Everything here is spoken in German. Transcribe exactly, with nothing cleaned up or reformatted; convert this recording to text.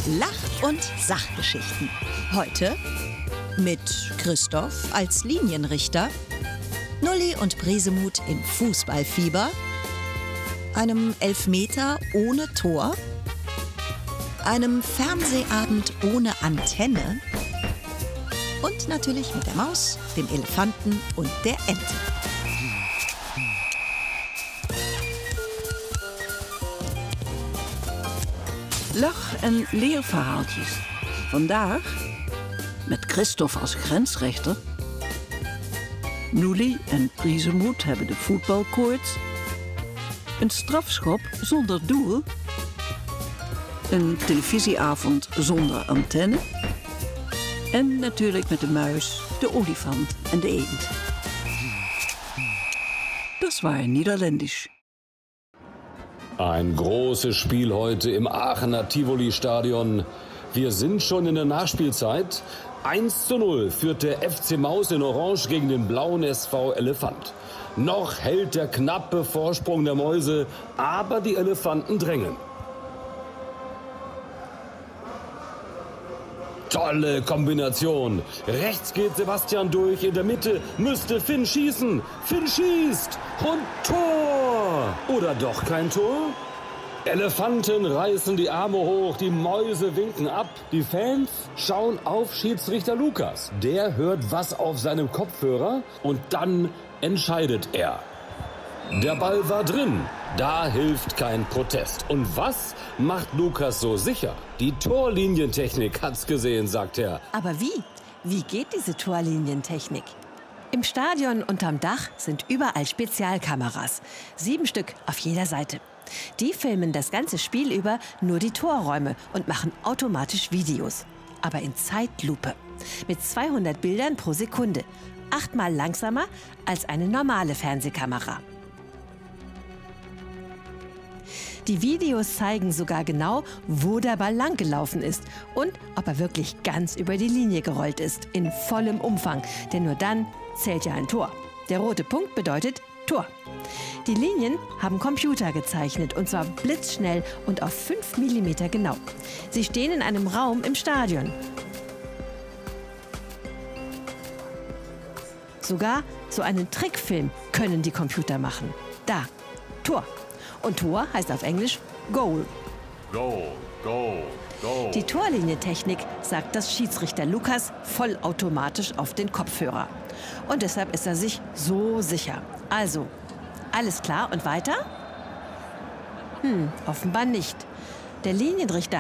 Lach- und Sachgeschichten. Heute mit Christoph als Linienrichter, Nulli und Briesemuth im Fußballfieber, einem Elfmeter ohne Tor, einem Fernsehabend ohne Antenne und natürlich mit der Maus, dem Elefanten und der Ente. Lach- en leerverhaaltjes. Vandaag met Christoph als grensrechter. Nulli en Briesemuth hebben de voetbalkoorts. Een strafschop zonder doel. Een televisieavond zonder antenne. En natuurlijk met de muis, de olifant en de eend. Das war Niederländisch. Ein großes Spiel heute im Aachener Tivoli-Stadion. Wir sind schon in der Nachspielzeit. eins zu null führt der F C Maus in Orange gegen den blauen S V Elefant. Noch hält der knappe Vorsprung der Mäuse, aber die Elefanten drängen. Tolle Kombination. Rechts geht Sebastian durch, in der Mitte müsste Finn schießen. Finn schießt und Tor! Oder doch kein Tor? Elefanten reißen die Arme hoch, die Mäuse winken ab. Die Fans schauen auf Schiedsrichter Lukas. Der hört was auf seinem Kopfhörer und dann entscheidet er. Der Ball war drin. Da hilft kein Protest. Und was macht Lukas so sicher? Die Torlinientechnik hat's gesehen, sagt er. Aber wie? Wie geht diese Torlinientechnik? Im Stadion unterm Dach sind überall Spezialkameras. Sieben Stück auf jeder Seite. Die filmen das ganze Spiel über nur die Torräume und machen automatisch Videos. Aber in Zeitlupe. Mit zweihundert Bildern pro Sekunde. Achtmal langsamer als eine normale Fernsehkamera. Die Videos zeigen sogar genau, wo der Ball langgelaufen ist und ob er wirklich ganz über die Linie gerollt ist, in vollem Umfang. Denn nur dann zählt ja ein Tor. Der rote Punkt bedeutet Tor. Die Linien haben Computer gezeichnet, und zwar blitzschnell und auf fünf Millimeter genau. Sie stehen in einem Raum im Stadion. Sogar so einen Trickfilm können die Computer machen. Da, Tor. Und Tor heißt auf Englisch Goal. Goal, Goal, Goal. Die Torlinientechnik sagt das Schiedsrichter Lukas vollautomatisch auf den Kopfhörer. Und deshalb ist er sich so sicher. Also, alles klar und weiter? Hm, offenbar nicht. Der Linienrichter